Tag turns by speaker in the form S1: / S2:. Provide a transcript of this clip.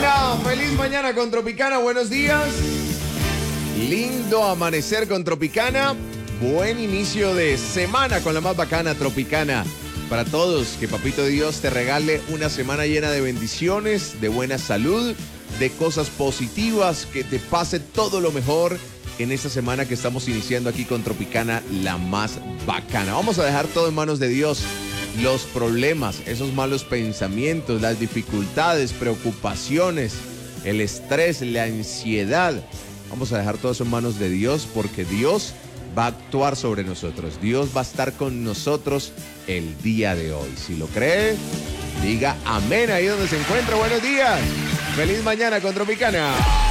S1: Hola, feliz mañana con Tropicana, buenos días. Lindo amanecer con Tropicana. Buen inicio de semana con la más bacana Tropicana. Para todos, que Papito Dios te regale una semana llena de bendiciones, de buena salud, de cosas positivas, que te pase todo lo mejor en esta semana que estamos iniciando aquí con Tropicana, la más bacana. Vamos a dejar todo en manos de Dios. Los problemas, esos malos pensamientos, las dificultades, preocupaciones, el estrés, la ansiedad. Vamos a dejar todo eso en manos de Dios porque Dios va a actuar sobre nosotros. Dios va a estar con nosotros el día de hoy. Si lo cree, diga amén ahí donde se encuentra. Buenos días. Feliz mañana con Tropicana.